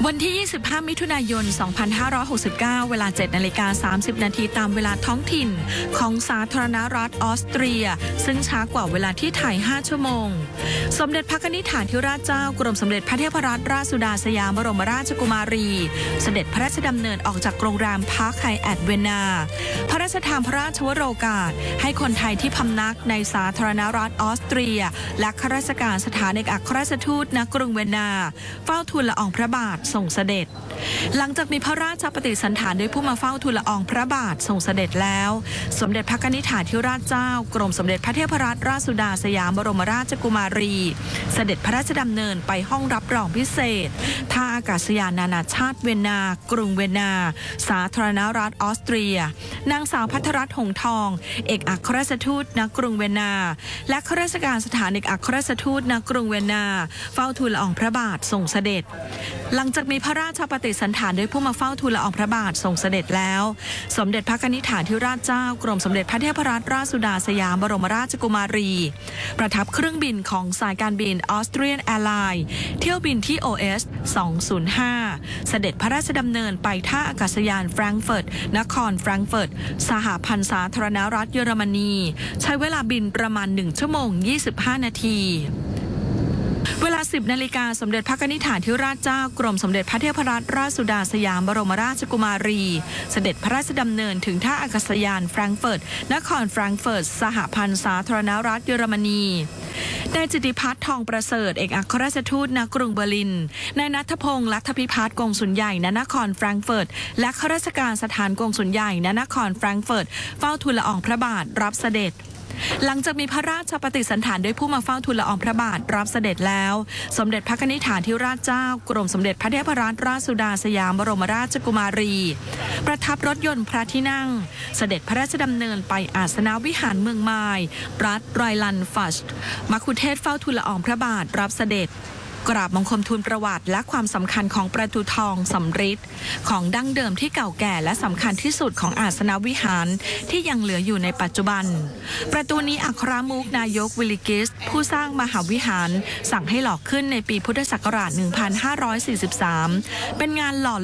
วันที่ 25 มิถุนายน 2569 เวลา 7:30 นาทีตามเวลาท้องถิ่นของสาธารณรัฐออสเตรียซึ่งช้ากว่าเวลาที่ไทย 5 ชั่วโมงสมเด็จพระนิธิฐานธิราชเจ้ากรมสมเด็จพระเทพรัตนราชสุดาสยามบรมราชกุมารีเสด็จพระราชดำเนินออกจากโรงแรมพาร์คไฮแอทเวียนนาพระราชทานพระราชวโรกาสให้คนไทยที่พำนักในสาธารณรัฐออสเตรียและข้าราชการสถานเอกอัครราชทูตณกรุงเวียนนาเฝ้าทูลละอองพระบาทส่งเสด็จหลังจากมีพระราชปฏิสันถานโดยผู้มาเฝ้าทูลละอองพระบาทส่งเสด็จแล้วสมเด็จพระนิธิฐานธิราชเจ้ากรมสมเด็จพระเทพรัตนราชสุดาสยามบรมราชกุมารีเสด็จพระราชดำเนินไปห้องรับรองพิเศษท่าอากาศยานนานาชาติเวียนนากรุงเวียนนาสาธารณรัฐออสเตรียนางสาวภัทรรัตน์หงทองเอกอัครราชทูตณกรุงเวียนนาและข้าราชการสถานเอกอัครราชทูตณกรุงเวียนนาเฝ้าทูลละอองพระบาทส่งเสด็จหลังจากมีพระราชปฏิสันถานโดยผู้มาเฝ้าทูลละอองพระบาทส่งเสด็จแล้วสมเด็จพระนิธิฐานธิราชเจ้ากรมสมเด็จพระเทพรัตนราชสุดาสยามบรมราชกุมารีประทับเครื่องบินของสายการบินออสเตรียนแอร์ไลน์เที่ยวบินที่ OS 205เสด็จพระราชดำเนินไปท่าอากาศยานแฟรงก์เฟิร์ตนครแฟรงก์เฟิร์ตสหพันธ์สาธารณรัฐเยอรมนีใช้เวลาบินประมาณ1 ชั่วโมง 25 นาทีเวลา 10 นาฬิกาสมเด็จพระนิธิฐานธิราชเจ้ากรมสมเด็จพระเทพรัตนราชสุดาสยามบรมราชกุมารีเสด็จพระราชดำเนินถึงท่าอากาศยานแฟรงก์เฟิร์ตนครแฟรงก์เฟิร์ตสหพันธ์สาธารณรัฐเยอรมนีนายจิตติพัฒน์ทองประเสริฐเอกอัครราชทูตณกรุงเบอร์ลินนายณัฐพงษ์ลัทธพิพัฒน์กงสุลใหญ่ณนครแฟรงก์เฟิร์ตและข้าราชการสถานกงสุลใหญ่ณนครแฟรงก์เฟิร์ตเฝ้าทูลละอองพระบาทรับเสด็จหลังจากมีพระราชปฏิสันถานโดยผู้มาเฝ้าทูลละอองพระบาทรับเสด็จแล้วสมเด็จพระนิธิฐานธิราชเจ้ากรมสมเด็จพระเทพรัตนราชสุดาสยามบรมราชกุมารีประทับรถยนต์พระที่นั่งเสด็จพระราชดำเนินไปอาสนวิหารเมืองไมล์รัฐไรลันฟัชมัคคุเทศก์เฝ้าทูลละอองพระบาทรับเสด็จกราบบังคมทูลประวัติและความสำคัญของประตูทองสำริดของดั้งเดิมที่เก่าแก่และสำคัญที่สุดของอาสนวิหารที่ยังเหลืออยู่ในปัจจุบันประตูนี้อัครมุขนายกวิลิกิสผู้สร้างมหาวิหารสั่งให้หล่อขึ้นในปีพุทธศักราช 1543 เป็นงานหล่อ